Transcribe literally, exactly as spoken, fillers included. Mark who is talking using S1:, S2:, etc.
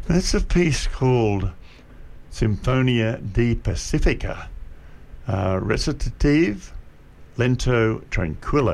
S1: That's a piece called Sinfonia di Pacifica, uh, recitative lento tranquillo.